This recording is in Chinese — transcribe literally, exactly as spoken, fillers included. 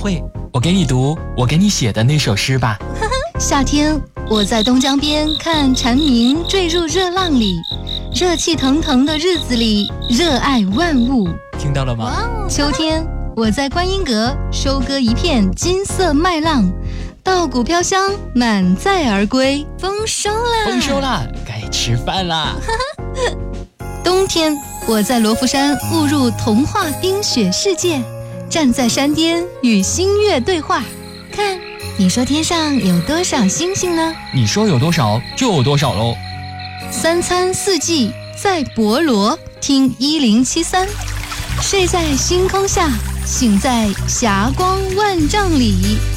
会，我给你读我给你写的那首诗吧。 夏天，我在东江边看蝉鸣坠入热浪里，热气腾腾的日子里，热爱万物。 听到了吗？ 秋天，我在观音阁收割一片金色麦浪，稻谷飘香，满载而归。丰收啦！ 丰收啦！该吃饭啦！ 冬天，我在罗浮山误入童话冰雪世界，站在山巅与星月对话。看，你说天上有多少星星呢？ 你说有多少就有多少喽。 三餐四季在博罗，听一零七三。睡在星空下，醒在霞光万丈里。